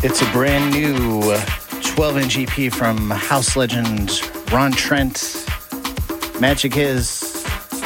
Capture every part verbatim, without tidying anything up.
It's a brand new twelve-inch E P from house legend Ron Trent. Magic is,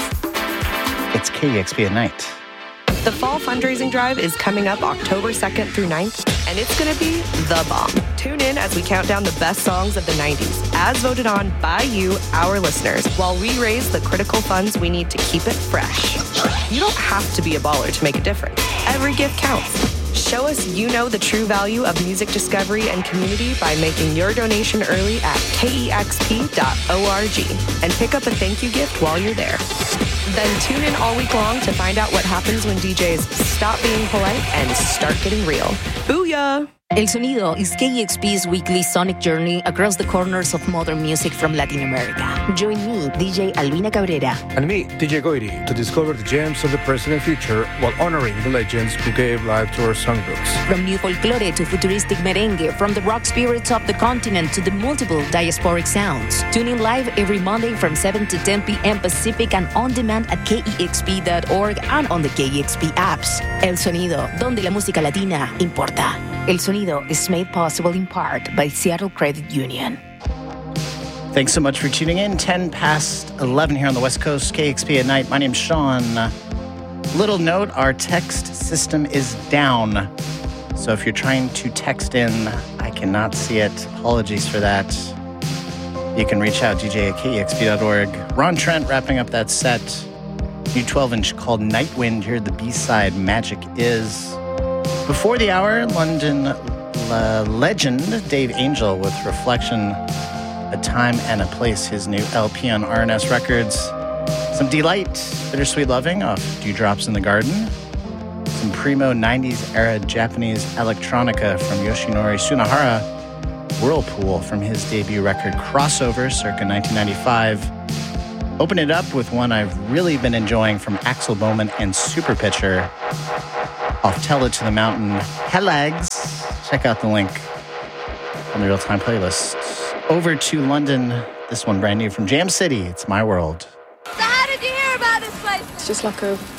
it's K E X P at night. The fall fundraising drive is coming up October second through ninth, and it's going to be the bomb. Tune in as we count down the best songs of the nineties, as voted on by you, our listeners, while we raise the critical funds we need to keep it fresh. You don't have to be a baller to make a difference. Every gift counts. Show us you know the true value of music discovery and community by making your donation early at K E X P dot org and pick up a thank you gift while you're there. Then tune in all week long to find out what happens when D Js stop being polite and start getting real. Booyah! El Sonido is K E X P's weekly sonic journey across the corners of modern music from Latin America. Join me, D J Albina Cabrera. And me, D J Goiri, to discover the gems of the present and future while honoring the legends who gave life to our songbooks. From new folklore to futuristic merengue, from the rock spirits of the continent to the multiple diasporic sounds. Tune in live every Monday from seven to ten p.m. Pacific and on demand at K E X P dot org and on the K E X P apps. El Sonido, donde la música latina importa. El Sonido is made possible in part by Seattle Credit Union. Thanks so much for tuning in. ten past eleven here on the West Coast, K E X P at night. My name's Sean. Little note, our text system is down. So if you're trying to text in, I cannot see it. Apologies for that. You can reach out, D J at K E X P dot org. Ron Trent wrapping up that set. New twelve-inch called Nightwind. Here the B-side, Magic Is. Before the hour, London uh, legend Dave Angel with Reflection, A Time and a Place, his new L P on R and S Records. Some Delight, Bittersweet Loving off Dewdrops in the Garden. Some primo nineties era Japanese electronica from Yoshinori Sunahara. Whirlpool from his debut record Crossover circa nineteen ninety-five. Open it up with one I've really been enjoying from Axel Bowman and Superpitcher off Tell It to the Mountain, Helags. Check out the link on the real-time playlist. Over to London, this one brand new from Jam City. It's My World. So how did you hear about this place? It's just like a